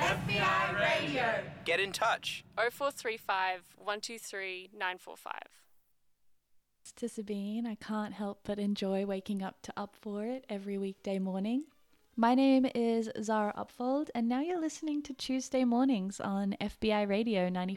FBI Radio. Get in touch. 0435 123 945. To Sabine, I can't help but enjoy waking up to Up For It every weekday morning. My name is Zara Upfold, and now you're listening to Tuesday Mornings on FBI Radio 95.